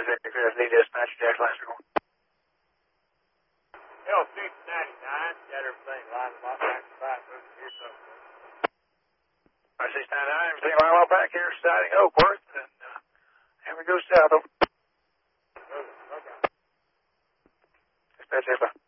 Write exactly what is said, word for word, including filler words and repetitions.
Chris, lead dispatch, Jack Lancer. L six ninety-nine, got everything lined up back to back, moving here somewhere. L six ninety-nine, everything lined up back here, starting Oakworth, and uh, here we go south. Okay. Dispatch,